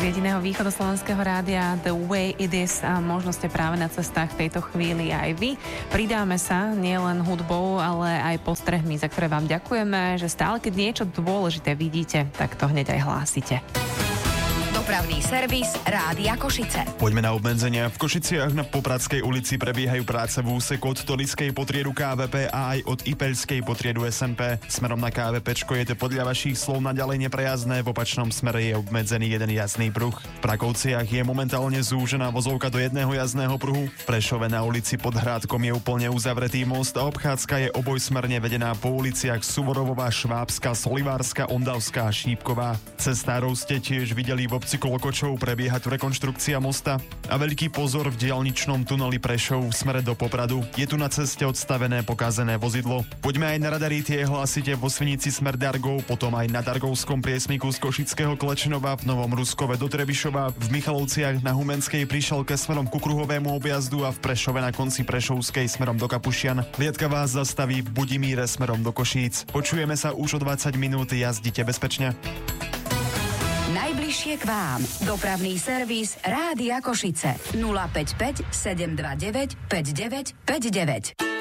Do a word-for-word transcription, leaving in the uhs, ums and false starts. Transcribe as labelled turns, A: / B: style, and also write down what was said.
A: jediného východoslovenského rádia The Way It Is a možno ste práve na cestách v tejto chvíli aj vy. Pridáme sa nielen hudbou, ale aj postrehmi, za ktoré vám ďakujeme, že stále, keď niečo dôležité vidíte, tak to hneď aj hlásite.
B: Dopravný servis Rádia Košice.
C: Poďme na obmedzenia. V Košiciach na Popradskej ulici prebiehajú práce v úseku od Tolickej po triedu ká vé pé a aj od Ipeľskej po triedu es en pé. Smerom na ká vé péčko je to podľa vašich slov naďalej neprejazdné, v opačnom smere je obmedzený jeden jazdný pruh. V Prakovciach je momentálne zúžená vozovka do jedného jazdného pruhu. V Prešove na ulici pod Hrádkom je úplne uzavretý most a obchádzka je obojsmerne vedená po uliciach Suvorovová, Švábska, Solivárska, Ondavská a Šípková. Cestárov ste tiež videli v obci Klokočov, prebieha tu rekonštrukcia mosta a veľký pozor v diaľničnom tuneli Prešov v smere do Popradu. Je tu na ceste odstavené pokazené vozidlo. Poďme aj na radary, tie hlasíte vo Svinici smer Dargov, potom aj na Dargovskom priesmiku z Košického Klečnova, v Novom Ruskove do Trebišova, v Michalovciach na Humenskej Príšalke smerom ku kruhovému objazdu a v Prešove na konci Prešovskej smerom do Kapušian. Liadka vás zastaví v Budimíre smerom do Košíc. Počujeme sa už o dvadsať minút, jazdite bezpečne.
B: Najbližšie k vám. Dopravný servis Rádia Košice. nula päť päť sedem dva deväť päť deväť päť deväť.